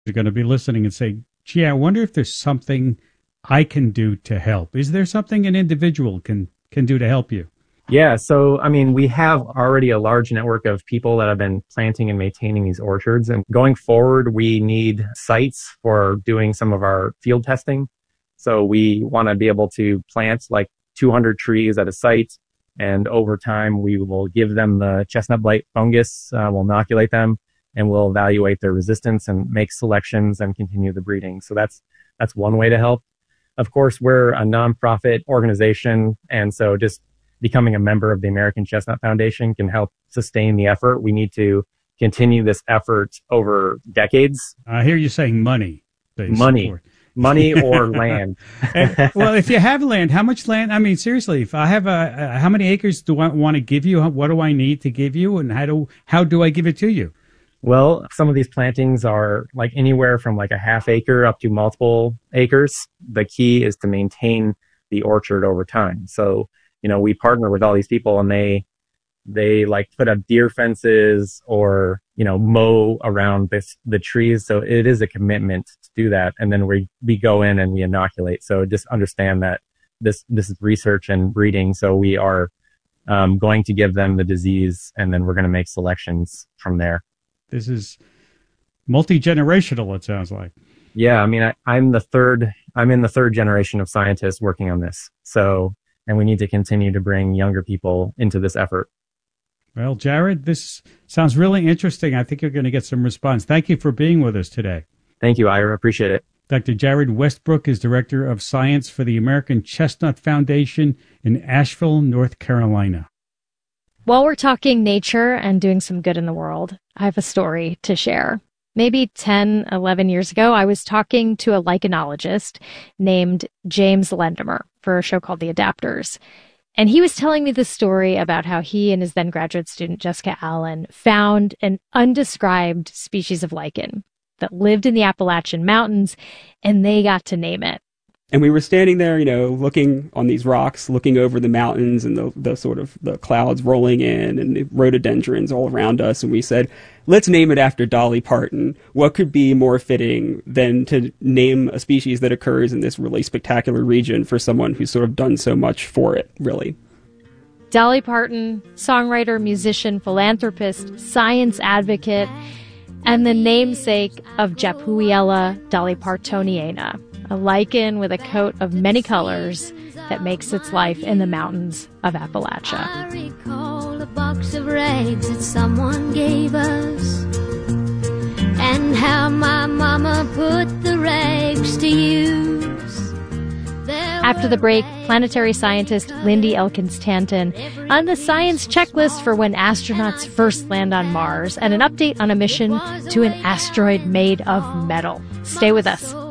are going to be listening and say, gee, I wonder if there's something I can do to help. Is there something an individual can do to help you? Yeah, so, I mean, we have already a large network of people that have been planting and maintaining these orchards. And going forward, we need sites for doing some of our field testing. So we want to be able to plant like 200 trees at a site. And over time, we will give them the chestnut blight fungus, we'll inoculate them, and we'll evaluate their resistance and make selections and continue the breeding. So that's one way to help. Of course, we're a nonprofit organization, and so just becoming a member of the American Chestnut Foundation can help sustain the effort. We need to continue this effort over decades. I hear you saying money. Money or land. Well, if you have land, how much land? I mean, seriously, if I have how many acres do I want to give you? What do I need to give you? And how do I give it to you? Well, some of these plantings are like anywhere from like a half acre up to multiple acres. The key is to maintain the orchard over time. So, we partner with all these people, and they like put up deer fences or, mow around the trees. So it is a commitment to do that. And then we go in and we inoculate. So just understand that this is research and breeding. So we are going to give them the disease, and then we're going to make selections from there. This is multi-generational, it sounds like. Yeah. I mean, I'm in the third generation of scientists working on this. So, and we need to continue to bring younger people into this effort. Well, Jared, this sounds really interesting. I think you're going to get some response. Thank you for being with us today. Thank you, Ira. Appreciate it. Dr. Jared Westbrook is Director of Science for the American Chestnut Foundation in Asheville, North Carolina. While we're talking nature and doing some good in the world, I have a story to share. Maybe 10, 11 years ago, I was talking to a lichenologist named James Lendemer for a show called The Adapters. And he was telling me the story about how he and his then graduate student, Jessica Allen, found an undescribed species of lichen that lived in the Appalachian Mountains, and they got to name it. And we were standing there, looking on these rocks, looking over the mountains and the sort of the clouds rolling in and the rhododendrons all around us. And we said, let's name it after Dolly Parton. What could be more fitting than to name a species that occurs in this really spectacular region for someone who's sort of done so much for it, really? Dolly Parton, songwriter, musician, philanthropist, science advocate, and the namesake of Japuiella dollypartoniana, a lichen with a coat of many colors that makes its life in the mountains of Appalachia. I recall a box of rags that someone gave us, and how my mama put the rags to use. After the break, planetary scientist Lindy Elkins-Tanton on the science checklist for when astronauts first land on Mars, and an update on a mission to an asteroid made of metal. Stay with us.